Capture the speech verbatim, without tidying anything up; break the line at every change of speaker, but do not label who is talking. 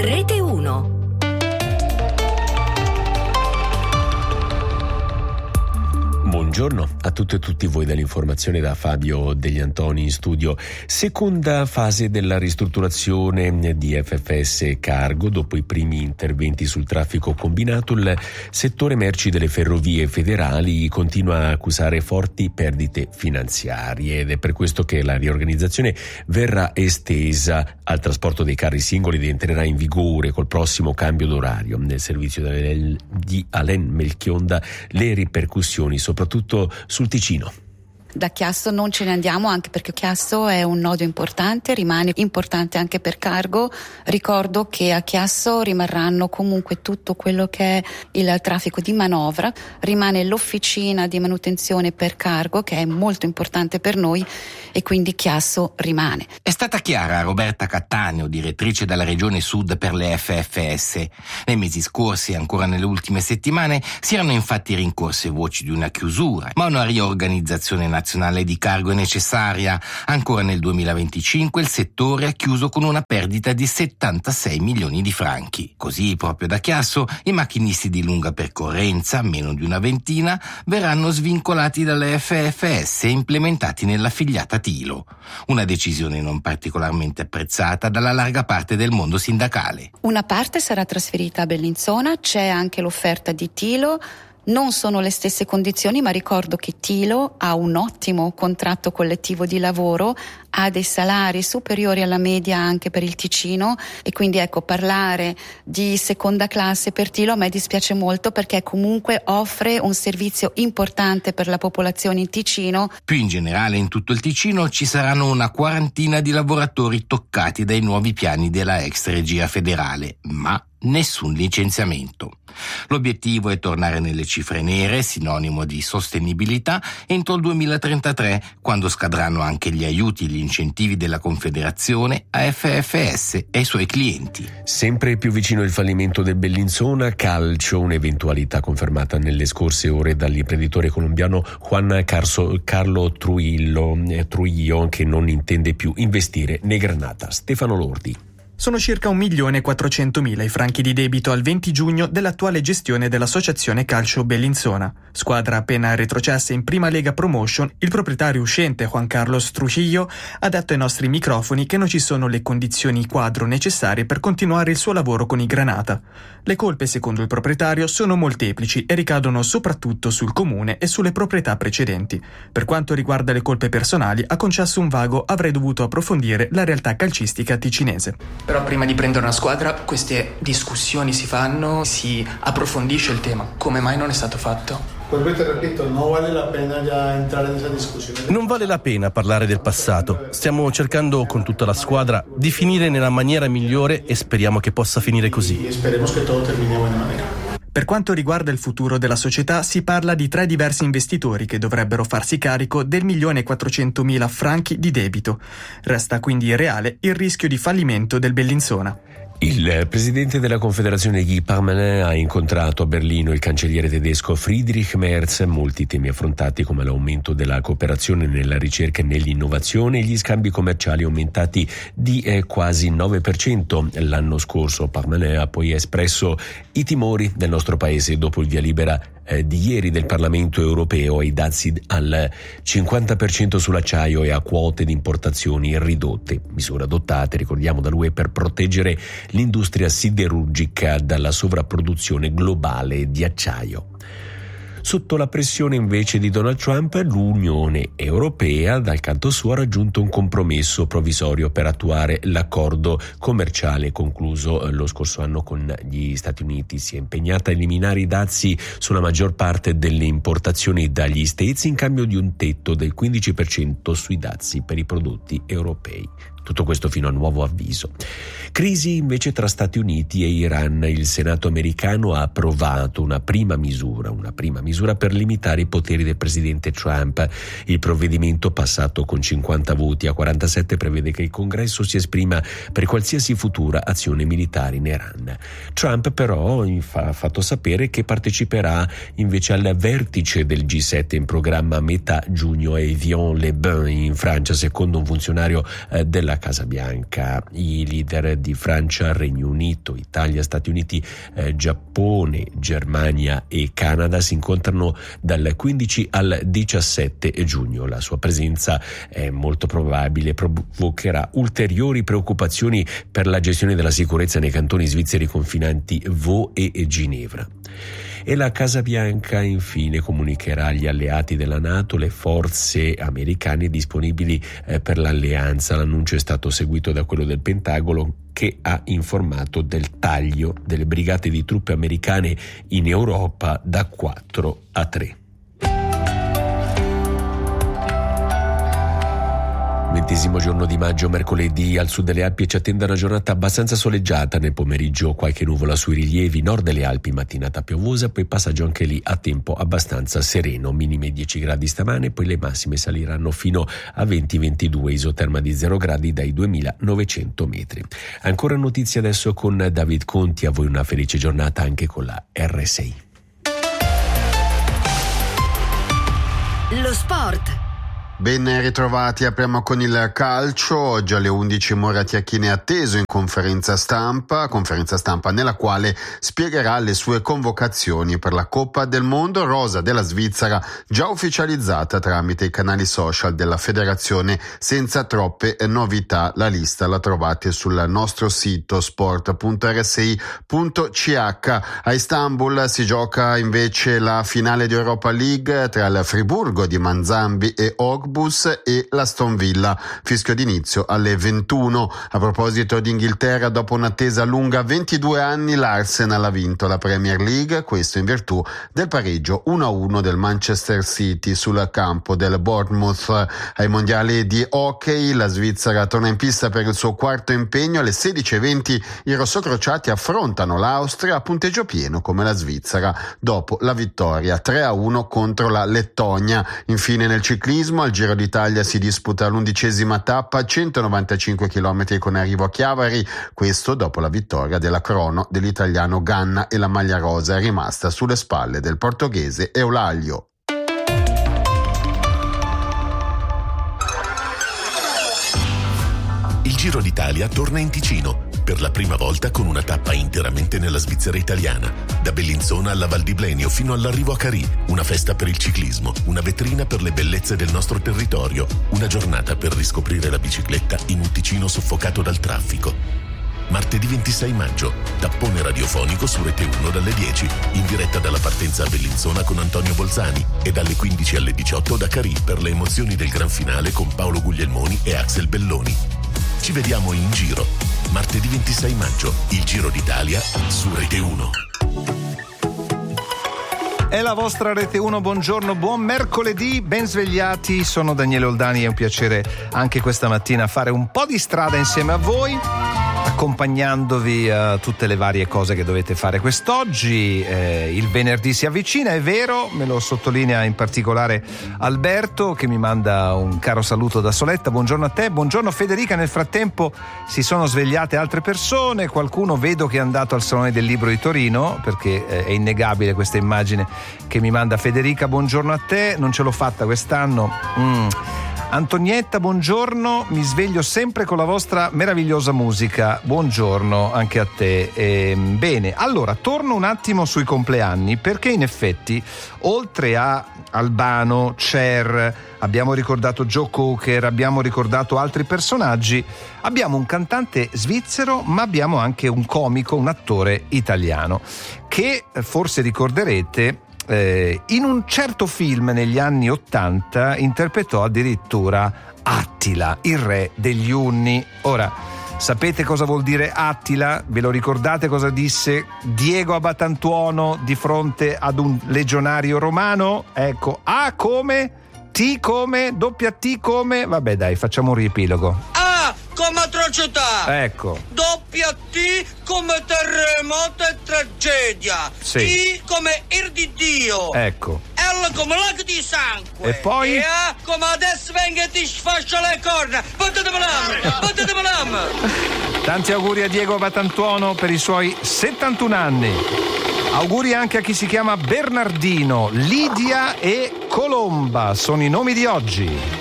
Rete uno.
Buongiorno a tutte e tutti voi dall'informazione da Fabio Degli Antoni in studio. Seconda fase della ristrutturazione di F F S Cargo. Dopo i primi interventi sul traffico combinato, il settore merci delle ferrovie federali continua a accusare forti perdite finanziarie ed è per questo che la riorganizzazione verrà estesa al trasporto dei carri singoli ed entrerà in vigore col prossimo cambio d'orario. Nel servizio di Alain Melchionda le ripercussioni soprattutto sul Ticino.
Da Chiasso non ce ne andiamo, anche perché Chiasso è un nodo importante, rimane importante anche per Cargo. Ricordo che a Chiasso rimarranno comunque tutto quello che è il traffico di manovra, rimane l'officina di manutenzione per Cargo che è molto importante per noi e quindi Chiasso rimane.
È stata chiara Roberta Cattaneo, direttrice della Regione Sud per le F F S. Nei mesi scorsi e ancora nelle ultime settimane si erano infatti rincorse voci di una chiusura, ma una riorganizzazione nazionale nazionale di Cargo è necessaria. Ancora nel duemilaventicinque il settore ha chiuso con una perdita di settantasei milioni di franchi. Così, proprio da Chiasso, i macchinisti di lunga percorrenza, meno di una ventina, verranno svincolati dalle F F S e implementati nell'affiliata Tilo. Una decisione non particolarmente apprezzata dalla larga parte del mondo sindacale.
Una parte sarà trasferita a Bellinzona, c'è anche l'offerta di Tilo. Non sono le stesse condizioni, ma ricordo che Tilo ha un ottimo contratto collettivo di lavoro, ha dei salari superiori alla media anche per il Ticino e quindi ecco, parlare di seconda classe per Tilo a me dispiace molto perché comunque offre un servizio importante per la popolazione in Ticino.
Più in generale in tutto il Ticino ci saranno una quarantina di lavoratori toccati dai nuovi piani della ex regia federale, ma nessun licenziamento. L'obiettivo è tornare nelle cifre nere, sinonimo di sostenibilità, entro il duemilatrentatré, quando scadranno anche gli aiuti e gli incentivi della Confederazione a F F S e ai suoi clienti.
Sempre più vicino il fallimento del Bellinzona Calcio, un'eventualità confermata nelle scorse ore dall'imprenditore colombiano Juan Carlo Trujillo, Trujillo che non intende più investire nei Granata. Stefano Lordi.
Sono circa un milione e quattrocentomila i franchi di debito al venti giugno dell'attuale gestione dell'associazione Calcio Bellinzona. Squadra appena retrocessa in Prima Lega Promotion, il proprietario uscente Juan Carlos Trujillo ha detto ai nostri microfoni che non ci sono le condizioni quadro necessarie per continuare il suo lavoro con i Granata. Le colpe, secondo il proprietario, sono molteplici e ricadono soprattutto sul comune e sulle proprietà precedenti. Per quanto riguarda le colpe personali, ha concesso un vago "avrei dovuto approfondire la realtà calcistica ticinese".
Però prima di prendere una squadra queste discussioni si fanno, si approfondisce il tema. Come mai non è stato fatto?
Non vale la pena parlare del passato. Stiamo cercando con tutta la squadra di finire nella maniera migliore e speriamo che possa finire così.
Per quanto riguarda il futuro della società, si parla di tre diversi investitori che dovrebbero farsi carico del milione e quattrocentomila franchi di debito. Resta quindi reale il rischio di fallimento del Bellinzona.
Il presidente della Confederazione Guy Parmelin ha incontrato a Berlino il cancelliere tedesco Friedrich Merz. Molti temi affrontati come l'aumento della cooperazione nella ricerca e nell'innovazione e gli scambi commerciali aumentati di eh, quasi nove per cento l'anno scorso. Parmelin ha poi espresso i timori del nostro paese dopo il via libera eh, di ieri del Parlamento europeo ai dazi al cinquanta per cento sull'acciaio e a quote di importazioni ridotte, misure adottate, ricordiamo, dall'U E per proteggere l'industria siderurgica dalla sovrapproduzione globale di acciaio. Sotto la pressione invece di Donald Trump, l'Unione Europea dal canto suo ha raggiunto un compromesso provvisorio per attuare l'accordo commerciale concluso lo scorso anno con gli Stati Uniti. Si è impegnata a eliminare i dazi sulla maggior parte delle importazioni dagli States in cambio di un tetto del quindici per cento sui dazi per i prodotti europei. Tutto questo fino a nuovo avviso. Crisi invece tra Stati Uniti e Iran. Il Senato americano ha approvato una prima misura, una prima misura per limitare i poteri del presidente Trump. Il provvedimento, passato con cinquanta voti a quarantasette, prevede che il Congresso si esprima per qualsiasi futura azione militare in Iran. Trump però ha fatto sapere che parteciperà invece al vertice del G sette in programma a metà giugno a Évian-les-Bains in Francia, secondo un funzionario della Casa Bianca. I leader di Francia, Regno Unito, Italia, Stati Uniti, eh, Giappone, Germania e Canada si incontrano dal quindici al diciassette giugno. La sua presenza è molto probabile provocherà ulteriori preoccupazioni per la gestione della sicurezza nei cantoni svizzeri confinanti Vaud e Ginevra. E la Casa Bianca infine comunicherà agli alleati della NATO le forze americane disponibili eh, per l'alleanza. L'annuncio è stato seguito da quello del Pentagono, che ha informato del taglio delle brigate di truppe americane in Europa da quattro a tre. Ventesimo giorno di maggio, mercoledì, al sud delle Alpi ci attende una giornata abbastanza soleggiata. Nel pomeriggio qualche nuvola sui rilievi, nord delle Alpi mattinata piovosa, poi passaggio anche lì a tempo abbastanza sereno, minime dieci gradi stamane, poi le massime saliranno fino a venti ventidue, isoterma di zero gradi dai duemilanovecento metri. Ancora notizie adesso con David Conti, a voi una felice giornata anche con la R sei.
Lo sport.
Ben ritrovati, apriamo con il calcio. Oggi alle undici Moratti Achini è atteso in conferenza stampa, conferenza stampa nella quale spiegherà le sue convocazioni per la Coppa del Mondo, rosa della Svizzera già ufficializzata tramite i canali social della federazione senza troppe novità. La lista la trovate sul nostro sito sport punto r s i punto c h. A Istanbul si gioca invece la finale di Europa League tra il Friburgo di Manzambi e Og e l'Aston Villa, fischio d'inizio alle ventuno. A proposito di Inghilterra, dopo un'attesa lunga ventidue anni, l'Arsenal ha vinto la Premier League, questo in virtù del pareggio uno a uno del Manchester City sul campo del Bournemouth. Ai mondiali di hockey la Svizzera torna in pista per il suo quarto impegno. Alle sedici e venti i rossocrociati affrontano l'Austria a punteggio pieno come la Svizzera dopo la vittoria tre a uno contro la Lettonia. Infine nel ciclismo al Giro d'Italia si disputa l'undicesima tappa, centonovantacinque chilometri con arrivo a Chiavari, questo dopo la vittoria della crono dell'italiano Ganna e la maglia rosa è rimasta sulle spalle del portoghese Eulaglio.
Il Giro d'Italia torna in Ticino, per la prima volta con una tappa interamente nella Svizzera italiana, da Bellinzona alla Val di Blenio fino all'arrivo a Carì, una festa per il ciclismo, una vetrina per le bellezze del nostro territorio, una giornata per riscoprire la bicicletta in un Ticino soffocato dal traffico. Martedì ventisei maggio, tappone radiofonico su Rete uno dalle dieci, in diretta dalla partenza a Bellinzona con Antonio Bolzani e dalle quindici alle diciotto da Carì per le emozioni del gran finale con Paolo Guglielmoni e Axel Belloni. Ci vediamo in giro. Martedì ventisei maggio, il Giro d'Italia su Rete uno.
È la vostra Rete uno, buongiorno, buon mercoledì, ben svegliati, sono Daniele Oldani, è un piacere anche questa mattina fare un po' di strada insieme a voi, accompagnandovi a tutte le varie cose che dovete fare quest'oggi. Eh, il venerdì si avvicina, è vero, me lo sottolinea in particolare Alberto che mi manda un caro saluto da Soletta. Buongiorno a te, buongiorno Federica. Nel frattempo si sono svegliate altre persone, qualcuno vedo che è andato al Salone del Libro di Torino, perché eh, è innegabile questa immagine che mi manda Federica. Buongiorno a te, non ce l'ho fatta quest'anno. Mm. Antonietta, buongiorno, mi sveglio sempre con la vostra meravigliosa musica. Buongiorno anche a te. E, bene, allora torno un attimo sui compleanni, perché in effetti oltre a Albano, Cher, abbiamo ricordato Joe Cocker, abbiamo ricordato altri personaggi, abbiamo un cantante svizzero, ma abbiamo anche un comico, un attore italiano che forse ricorderete Eh, in un certo film negli anni ottanta interpretò addirittura Attila, il re degli Unni. Ora, sapete cosa vuol dire Attila? Ve lo ricordate cosa disse Diego Abatantuono di fronte ad un legionario romano? Ecco, A come? T come? Doppia T come? Vabbè dai, facciamo un riepilogo.
A come atrocità.
Ecco.
Doppia T come terremoto e tragedia.
Sì.
I come ir di Dio.
Ecco.
L come lago di sangue.
E poi?
E A come adesso venga e ti sfascia le corna. Potete l'am, potete l'am.
Tanti auguri a Diego Abatantuono per i suoi settantuno anni. Auguri anche a chi si chiama Bernardino, Lidia e Colomba, sono i nomi di oggi.